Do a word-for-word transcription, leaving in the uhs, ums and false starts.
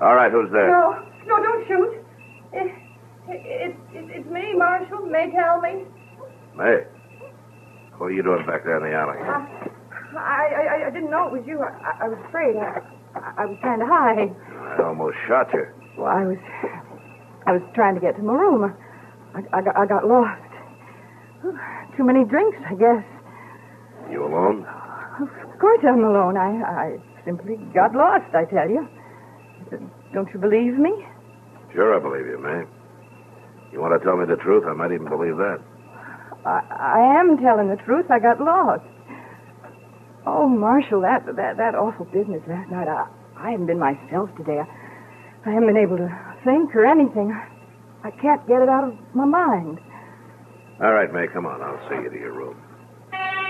All right, who's there? No, no, don't shoot. It, it, it, it's me, Marshal. May tell me. May, what are you doing back there in the alley? Uh, I, I I didn't know it was you. I, I was afraid. I, I was trying to hide. I almost shot you. Well, I was... I was trying to get to my room. I, I, got, I got lost. Too many drinks, I guess. You alone? Of course I'm alone. I, I simply got lost, I tell you. Don't you believe me? Sure, I believe you, May. You want to tell me the truth? I might even believe that. I, I am telling the truth. I got lost. Oh, Marshal, that that, that awful business last night. I, I haven't been myself today. I, I haven't been able to think or anything. I can't get it out of my mind. All right, May, come on. I'll see you to your room.